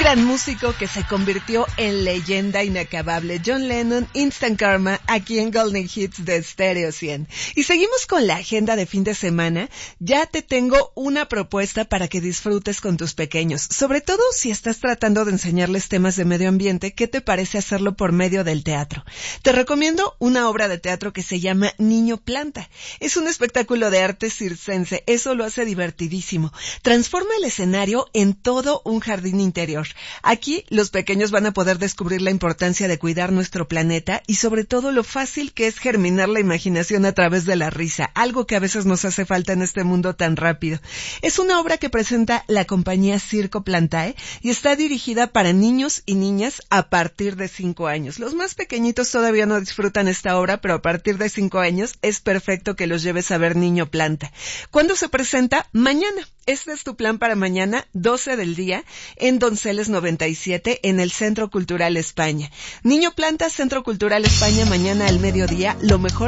gran músico que se convirtió en leyenda inacabable, John Lennon, Instant Karma, aquí en Golden Hits de Stereo 100. Y seguimos con la agenda de fin de semana. Ya te tengo una propuesta para que disfrutes con tus pequeños, sobre todo si estás tratando de enseñarles temas de medio ambiente. ¿Qué te parece hacerlo por medio del teatro? Te recomiendo una obra de teatro que se llama Niño Planta. Es un espectáculo de arte circense, eso lo hace divertidísimo. Transforma el escenario en todo un jardín interior. Aquí los pequeños van a poder descubrir la importancia de cuidar nuestro planeta y sobre todo lo fácil que es germinar la imaginación a través de la risa, algo que a veces nos hace falta en este mundo tan rápido. Es una obra que presenta la compañía Circo Plantae y está dirigida para niños y niñas a partir de 5 años. Los más pequeñitos todavía no disfrutan esta obra, pero a partir de 5 años es perfecto que los lleves a ver Niño Planta. ¿Cuándo se presenta? Mañana. Este es tu plan para mañana, 12 del día, en Donceles 97, en el Centro Cultural España. Niño Planta, Centro Cultural España, mañana al mediodía, lo mejor